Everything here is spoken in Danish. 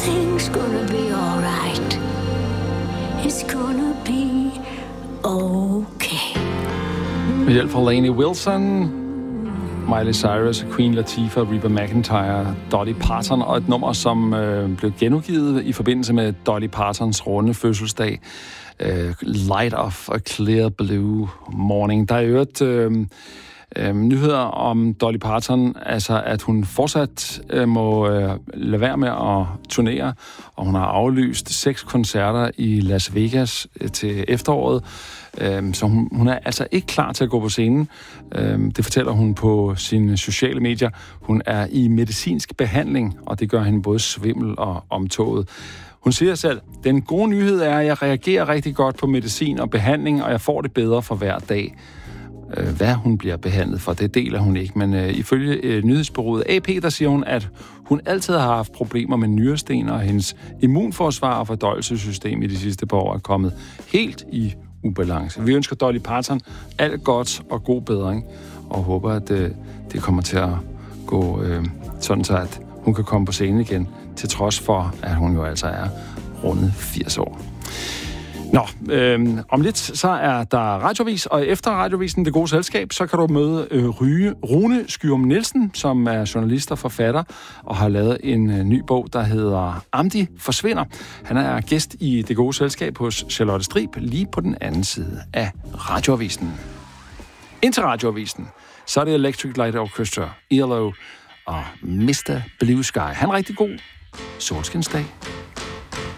everything's gonna be alright. It's gonna be okay. Med hjælp fra Lainey Wilson, Miley Cyrus, Queen Latifah, Reba McEntire, Dolly Parton og et nummer, som blev genudgivet i forbindelse med Dolly Partons runde fødselsdag. Light of a Clear Blue Morning. Der er jo nyheder om Dolly Parton, altså at hun fortsat må lade være med at turnere, og hun har aflyst 6 koncerter i Las Vegas til efteråret. Så hun er altså ikke klar til at gå på scenen. Det fortæller hun på sine sociale medier. Hun er i medicinsk behandling, og det gør hende både svimmel og omtoget. Hun siger selv, den gode nyhed er, at jeg reagerer rigtig godt på medicin og behandling, og jeg får det bedre for hver dag. Hvad hun bliver behandlet for, det deler hun ikke. Men ifølge nyhedsbureauet AP, der siger hun, at hun altid har haft problemer med nyresten, og hendes immunforsvar og fordøjelsessystem i de sidste par år er kommet helt i ubalance. Vi ønsker Dolly Parton alt godt og god bedring, og håber, at det kommer til at gå sådan så, at hun kan komme på scenen igen, til trods for, at hun jo altså er rundet 80 år. Nå, om lidt så er der radioavis, og efter radiovisen Det Gode Selskab, så kan du møde Rune Skyum Nielsen, som er journalist og forfatter, og har lavet en ny bog, der hedder Amdi forsvinder. Han er gæst i Det Gode Selskab hos Charlotte Strib, lige på den anden side af radioavisen. Indtil radioavisen, så er det Electric Light Orchestra, ELO og Mr. Blue Sky. Han er rigtig god solskinsdag.